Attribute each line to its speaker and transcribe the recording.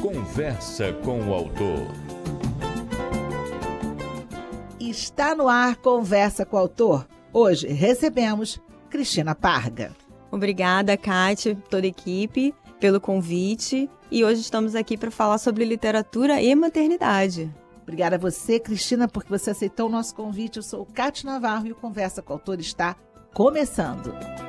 Speaker 1: Conversa com o autor.
Speaker 2: Está no ar Conversa com o Autor. Hoje recebemos Cristina Parga.
Speaker 3: Obrigada, Kátia, toda a equipe, pelo convite. E hoje estamos aqui para falar sobre literatura e maternidade.
Speaker 2: Obrigada a você, Cristina, porque você aceitou o nosso convite. Eu sou Kátia Navarro e o Conversa com o Autor está começando.